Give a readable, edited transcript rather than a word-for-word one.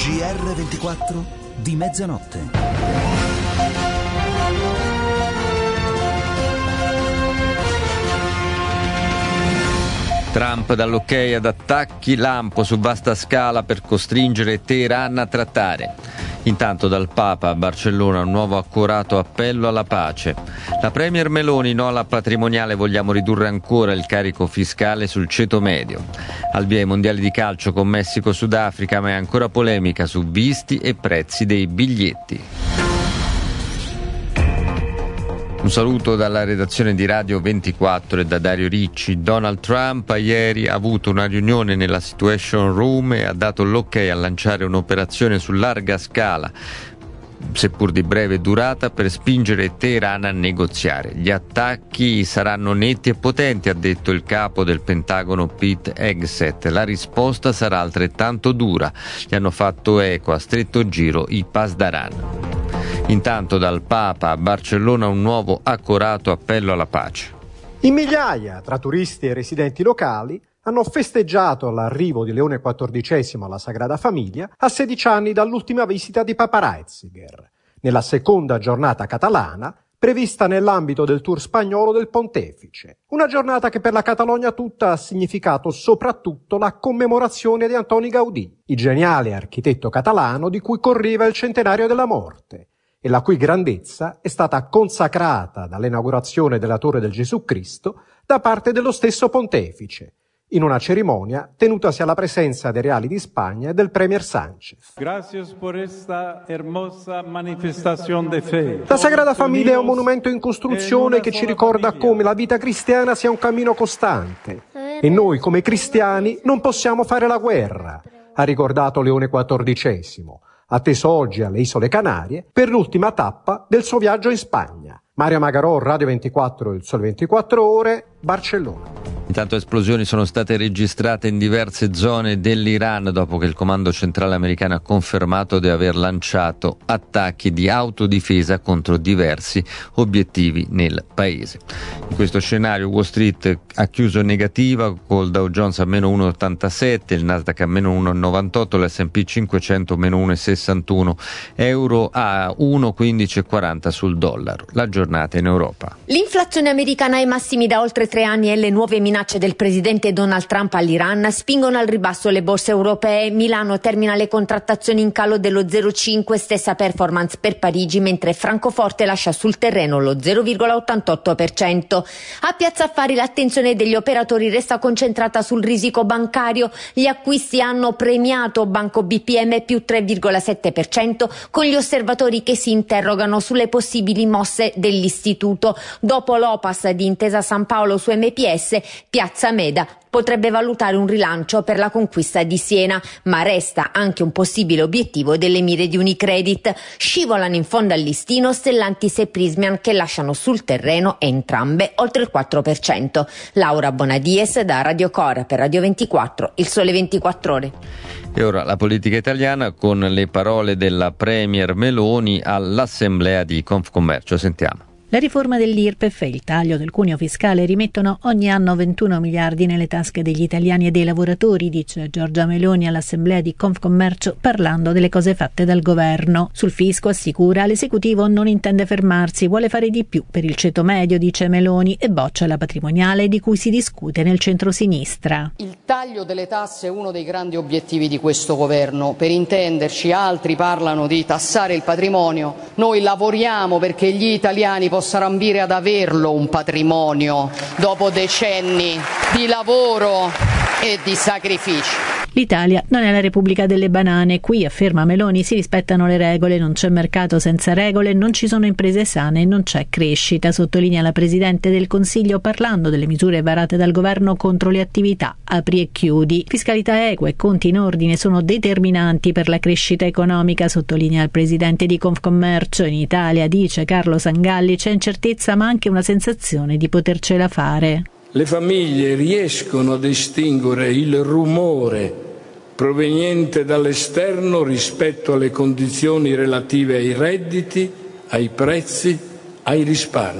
GR24 di mezzanotte. Trump dà l'ok ad attacchi lampo su vasta scala per costringere Teheran a trattare. Intanto dal Papa a Barcellona un nuovo accorato appello alla pace. La Premier Meloni: no alla patrimoniale, vogliamo ridurre ancora il carico fiscale sul ceto medio. Al via i mondiali di calcio con Messico-Sudafrica, ma è ancora polemica su visti e prezzi dei biglietti. Un saluto dalla redazione di Radio 24 e da Dario Ricci. Donald Trump ieri ha avuto una riunione nella Situation Room e ha dato l'ok a lanciare un'operazione su larga scala, seppur di breve durata, per spingere Teheran a negoziare. Gli attacchi saranno netti e potenti, ha detto il capo del Pentagono Pete Hegseth. La risposta sarà altrettanto dura. Gli hanno fatto eco a stretto giro i Pasdaran. Intanto dal Papa a Barcellona un nuovo accorato appello alla pace. In migliaia, tra turisti e residenti locali, hanno festeggiato l'arrivo di Leone XIV alla Sagrada Famiglia a 16 anni dall'ultima visita di Papa Ratzinger, nella seconda giornata catalana prevista nell'ambito del tour spagnolo del Pontefice. Una giornata che per la Catalogna tutta ha significato soprattutto la commemorazione di Antoni Gaudì, il geniale architetto catalano di cui correva il centenario della morte, e la cui grandezza è stata consacrata dall'inaugurazione della Torre del Gesù Cristo da parte dello stesso Pontefice, in una cerimonia tenutasi alla presenza dei reali di Spagna e del Premier Sánchez. Gracias por esta hermosa manifestación de fe. La Sagrada Famiglia è un monumento in costruzione che ci ricorda come la vita cristiana sia un cammino costante e noi come cristiani non possiamo fare la guerra, ha ricordato Leone XIV, atteso oggi alle Isole Canarie per l'ultima tappa del suo viaggio in Spagna. Mario Magarò, Radio 24, Il Sole 24 Ore, Barcellona. Intanto esplosioni sono state registrate in diverse zone dell'Iran dopo che il comando centrale americano ha confermato di aver lanciato attacchi di autodifesa contro diversi obiettivi nel paese. In questo scenario Wall Street ha chiuso negativa col Dow Jones a meno 1,87, il Nasdaq a meno 1,98, l'S&P 500 a meno 1,61, euro a 1,1540 sul dollaro. La giornata in Europa. L'inflazione americana ai massimi da oltre 3 anni e le nuove minacce del presidente Donald Trump all'Iran spingono al ribasso le borse europee. Milano termina le contrattazioni in calo dello 0,5, stessa performance per Parigi, mentre Francoforte lascia sul terreno lo 0,88%. A Piazza Affari l'attenzione degli operatori resta concentrata sul risico bancario. Gli acquisti hanno premiato Banco BPM più 3,7%, con gli osservatori che si interrogano sulle possibili mosse dell'istituto. Dopo l'OPAS di Intesa San Paolo su MPS, Piazza Meda potrebbe valutare un rilancio per la conquista di Siena, ma resta anche un possibile obiettivo delle mire di Unicredit. Scivolano in fondo al listino Stellantis e Prysmian, che lasciano sul terreno entrambe oltre il 4%. Laura Bonadies da Radio Cora per Radio 24, Il Sole 24 Ore. E ora la politica italiana con le parole della Premier Meloni all'assemblea di Confcommercio. Sentiamo. La riforma dell'IRPEF e il taglio del cuneo fiscale rimettono ogni anno 21 miliardi nelle tasche degli italiani e dei lavoratori, dice Giorgia Meloni all'assemblea di Confcommercio parlando delle cose fatte dal governo. Sul fisco, assicura, l'esecutivo non intende fermarsi, vuole fare di più per il ceto medio, dice Meloni, e boccia la patrimoniale di cui si discute nel centrosinistra. Il taglio delle tasse è uno dei grandi obiettivi di questo governo. Per intenderci, altri parlano di tassare il patrimonio, noi lavoriamo perché gli italiani possano ambire ad averlo un patrimonio dopo decenni di lavoro e di sacrifici. L'Italia non è la Repubblica delle banane. Qui, afferma Meloni, si rispettano le regole, non c'è mercato senza regole, non ci sono imprese sane e non c'è crescita, sottolinea la Presidente del Consiglio parlando delle misure varate dal governo contro le attività apri e chiudi. Fiscalità equa e conti in ordine sono determinanti per la crescita economica, sottolinea il Presidente di Confcommercio. In Italia, dice Carlo Sangalli, c'è incertezza ma anche una sensazione di potercela fare. Le famiglie riescono a distinguere il rumore proveniente dall'esterno rispetto alle condizioni relative ai redditi, ai prezzi, ai risparmi.